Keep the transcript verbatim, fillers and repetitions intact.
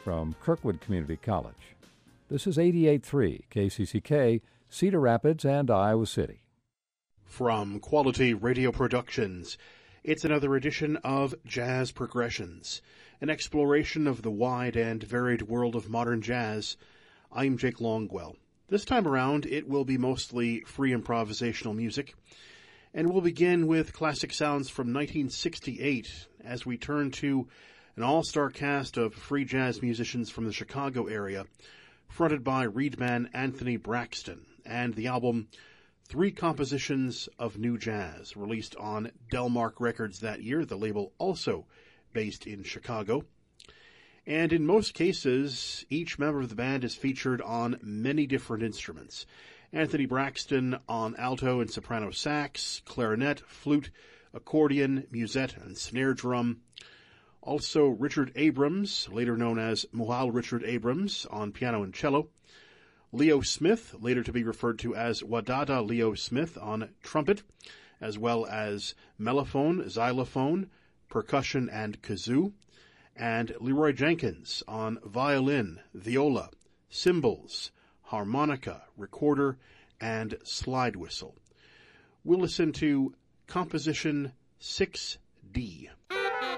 from Kirkwood Community College. This is eighty-eight point three K C C K, Cedar Rapids and Iowa City. From Quality Radio Productions, it's another edition of Jazz Progressions, an exploration of the wide and varied world of modern jazz. I'm Jake Longwell. This time around, it will be mostly free improvisational music, and we'll begin with classic sounds from nineteen sixty-eight as we turn to an all-star cast of free jazz musicians from the Chicago area, fronted by reedman Anthony Braxton, and the album Three Compositions of New Jazz, released on Delmark Records that year, the label also based in Chicago. And in most cases, each member of the band is featured on many different instruments. Anthony Braxton on alto and soprano sax, clarinet, flute, accordion, musette, and snare drum. Also Richard Abrams, later known as Muhal Richard Abrams, on piano and cello. Leo Smith, later to be referred to as Wadada Leo Smith, on trumpet, as well as mellophone, xylophone, percussion, and kazoo. And Leroy Jenkins on violin, viola, cymbals, harmonica, recorder, and slide whistle. We'll listen to Composition six D.